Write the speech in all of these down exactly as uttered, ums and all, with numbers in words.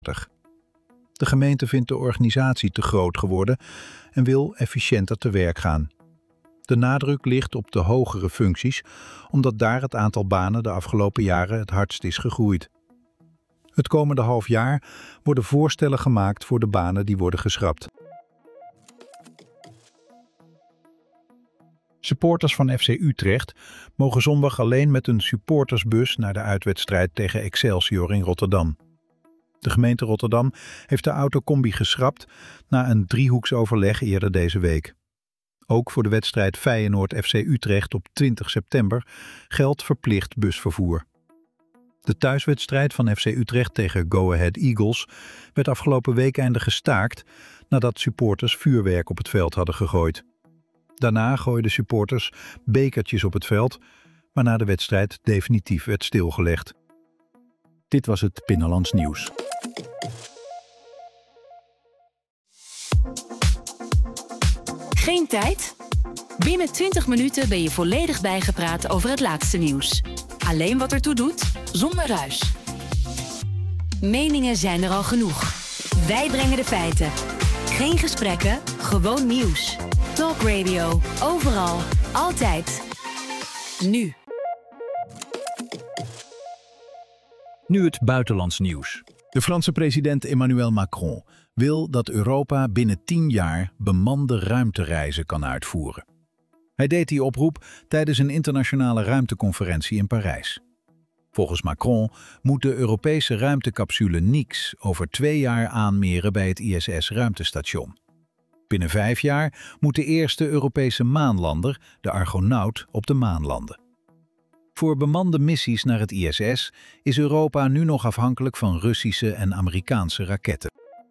De gemeente vindt de organisatie te groot geworden en wil efficiënter te werk gaan. De nadruk ligt op de hogere functies, omdat daar het aantal banen de afgelopen jaren het hardst is gegroeid. Het komende half jaar worden voorstellen gemaakt voor de banen die worden geschrapt. Supporters van F C Utrecht mogen zondag alleen met een supportersbus naar de uitwedstrijd tegen Excelsior in Rotterdam. De gemeente Rotterdam heeft de autocombi geschrapt na een driehoeksoverleg eerder deze week. Ook voor de wedstrijd Feyenoord F C Utrecht op twintig september geldt verplicht busvervoer. De thuiswedstrijd van F C Utrecht tegen Go Ahead Eagles werd afgelopen weekende gestaakt nadat supporters vuurwerk op het veld hadden gegooid. Daarna gooiden supporters bekertjes op het veld, waarna de wedstrijd definitief werd stilgelegd. Dit was het Binnenlands Nieuws. Geen tijd? Binnen twintig minuten ben je volledig bijgepraat over het laatste nieuws. Alleen wat ertoe doet, zonder ruis. Meningen zijn er al genoeg. Wij brengen de feiten. Geen gesprekken, gewoon nieuws. Talk Radio, overal, altijd. Nu. Nu het buitenlands nieuws. De Franse president Emmanuel Macron wil dat Europa binnen tien jaar bemande ruimtereizen kan uitvoeren. Hij deed die oproep tijdens een internationale ruimteconferentie in Parijs. Volgens Macron moet de Europese ruimtecapsule Nix over twee jaar aanmeren bij het I S S-ruimtestation. Binnen vijf jaar moet de eerste Europese maanlander, de Argonaut, op de maan landen. Voor bemande missies naar het I S S is Europa nu nog afhankelijk van Russische en Amerikaanse raketten.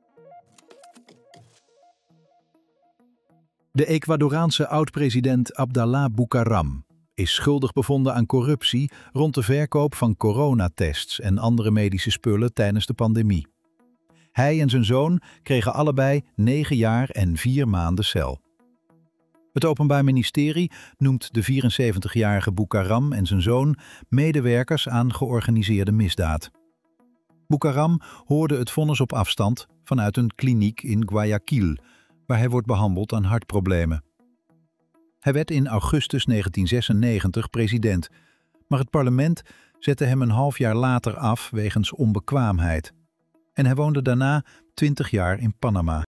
De Ecuadoraanse oud-president Abdallah Bucaram is schuldig bevonden aan corruptie rond de verkoop van coronatests en andere medische spullen tijdens de pandemie. Hij en zijn zoon kregen allebei negen jaar en vier maanden cel. Het Openbaar Ministerie noemt de vierenzeventigjarige Bucaram en zijn zoon medewerkers aan georganiseerde misdaad. Bucaram hoorde het vonnis op afstand vanuit een kliniek in Guayaquil, waar hij wordt behandeld aan hartproblemen. Hij werd in augustus negentien zesennegentig president, maar het parlement zette hem een half jaar later af wegens onbekwaamheid. En hij woonde daarna twintig jaar in Panama.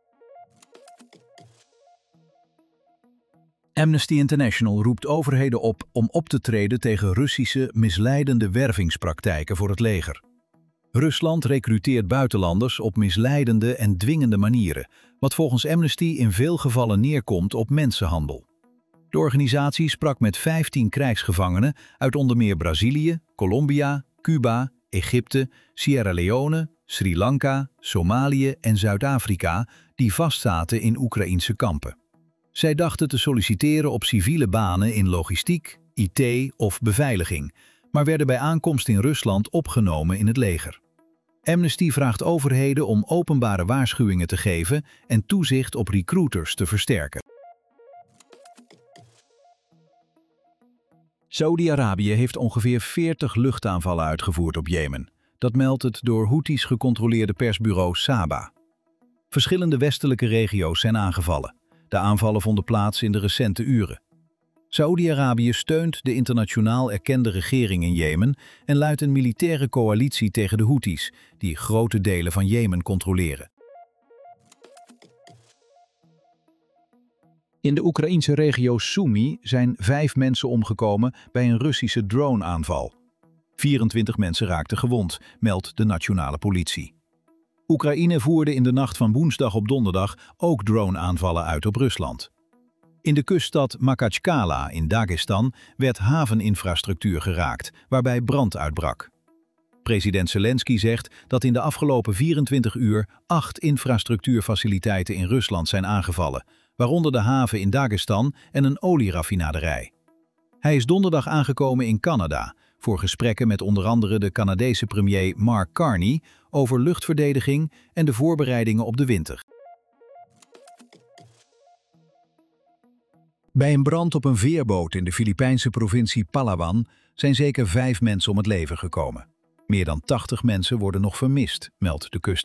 Amnesty International roept overheden op om op te treden tegen Russische misleidende wervingspraktijken voor het leger. Rusland rekruteert buitenlanders op misleidende en dwingende manieren, wat volgens Amnesty in veel gevallen neerkomt op mensenhandel. De organisatie sprak met vijftien krijgsgevangenen uit onder meer Brazilië, Colombia, Cuba, Egypte, Sierra Leone, Sri Lanka, Somalië en Zuid-Afrika die vastzaten in Oekraïense kampen. Zij dachten te solliciteren op civiele banen in logistiek, I T of beveiliging, maar werden bij aankomst in Rusland opgenomen in het leger. Amnesty vraagt overheden om openbare waarschuwingen te geven en toezicht op recruiters te versterken. Saoedi-Arabië heeft ongeveer veertig luchtaanvallen uitgevoerd op Jemen. Dat meldt het door Houthis gecontroleerde persbureau Saba. Verschillende westelijke regio's zijn aangevallen. De aanvallen vonden plaats in de recente uren. Saoedi-Arabië steunt de internationaal erkende regering in Jemen en luidt een militaire coalitie tegen de Houthis, die grote delen van Jemen controleren. In de Oekraïense regio Sumy zijn vijf mensen omgekomen bij een Russische droneaanval. vierentwintig mensen raakten gewond, meldt de nationale politie. Oekraïne voerde in de nacht van woensdag op donderdag ook droneaanvallen uit op Rusland. In de kuststad Makhachkala in Dagestan werd haveninfrastructuur geraakt, waarbij brand uitbrak. President Zelensky zegt dat in de afgelopen vierentwintig uur acht infrastructuurfaciliteiten in Rusland zijn aangevallen, waaronder de haven in Dagestan en een olieraffinaderij. Hij is donderdag aangekomen in Canada voor gesprekken met onder andere de Canadese premier Mark Carney over luchtverdediging en de voorbereidingen op de winter. Bij een brand op een veerboot in de Filipijnse provincie Palawan zijn zeker vijf mensen om het leven gekomen. Meer dan tachtig mensen worden nog vermist, meldt de kust.